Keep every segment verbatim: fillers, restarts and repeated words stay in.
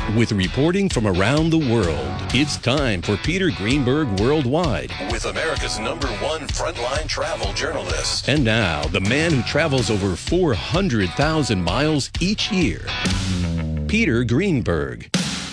With reporting from around the world, it's time for Peter Greenberg Worldwide. With America's number one frontline travel journalist. And now, the man who travels over four hundred thousand miles each year, Peter Greenberg.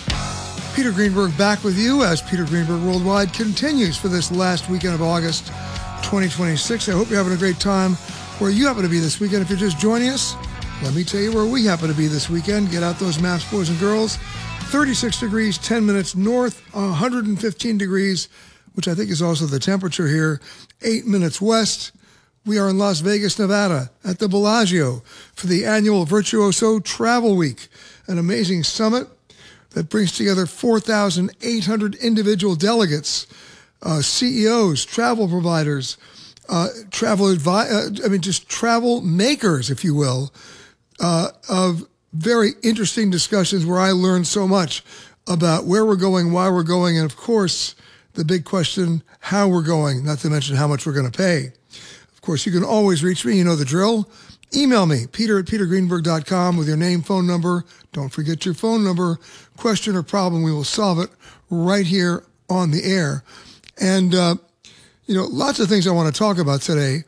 Peter Greenberg back with you as Peter Greenberg Worldwide continues for this last weekend of August twenty twenty-six. I hope you're having a great time where you happen to be this weekend. If you're just joining us, let me tell you where we happen to be this weekend. Get out those maps, boys and girls. thirty-six degrees, ten minutes north, one hundred fifteen degrees, which I think is also the temperature here, eight minutes west. We are in Las Vegas, Nevada, at the Bellagio for the annual Virtuoso Travel Week, an amazing summit that brings together four thousand eight hundred individual delegates, uh, C E Os, travel providers, uh, travel advi- uh, I mean, just travel makers, if you will, uh, of very interesting discussions where I learned so much about where we're going, why we're going, and of course, the big question, how we're going, not to mention how much we're going to pay. Of course, you can always reach me. You know the drill. Email me, peter at peter greenberg dot com with your name, phone number. Don't forget your phone number. Question or problem, we will solve it right here on the air. And, uh, you know, lots of things I want to talk about today.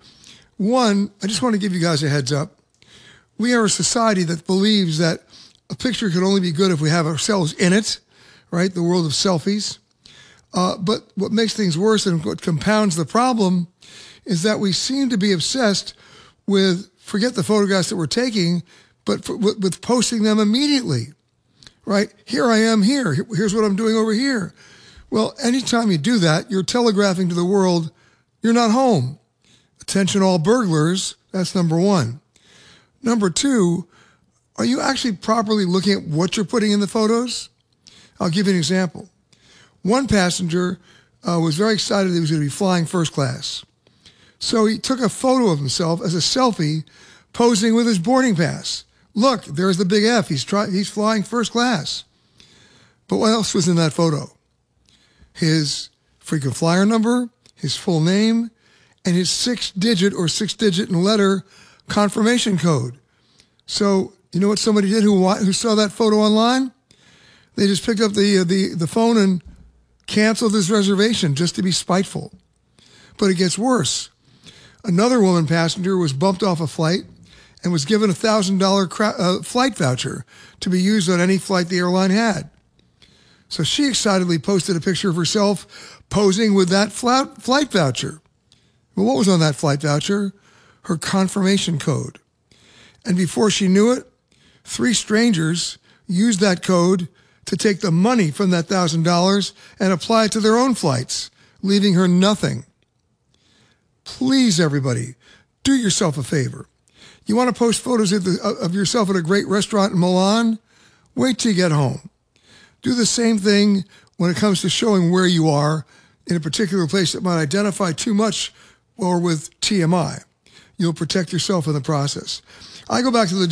One, I just want to give you guys a heads up. We are a society that believes that a picture can only be good if we have ourselves in it, right? The world of selfies. Uh, but what makes things worse and what compounds the problem is that we seem to be obsessed with, forget the photographs that we're taking, but for, with, with posting them immediately, right? Here I am here. Here's what I'm doing over here. Well, anytime you do that, you're telegraphing to the world, you're not home. Attention all burglars, that's number one. Number two, are you actually properly looking at what you're putting in the photos? I'll give you an example. One passenger uh, was very excited that he was going to be flying first class. So he took a photo of himself as a selfie, posing with his boarding pass. Look, there's the big F. He's try- he's flying first class. But what else was in that photo? His frequent flyer number, his full name, and his six-digit or six-digit and letter confirmation code. So you know what somebody did who who saw that photo online? They just picked up the uh, the the phone and canceled his reservation just to be spiteful. But it gets worse. Another woman passenger was bumped off a flight and was given a one thousand dollars cra- uh, flight voucher to be used on any flight the airline had. So she excitedly posted a picture of herself posing with that flat flight voucher. Well, what was on that flight voucher? Her confirmation code. And before she knew it, three strangers used that code to take the money from that one thousand dollars and apply it to their own flights, leaving her nothing. Please, everybody, do yourself a favor. You want to post photos of, the, of yourself at a great restaurant in Milan? Wait till you get home. Do the same thing when it comes to showing where you are in a particular place that might identify too much or with T M I. You'll protect yourself in the process. I go back to the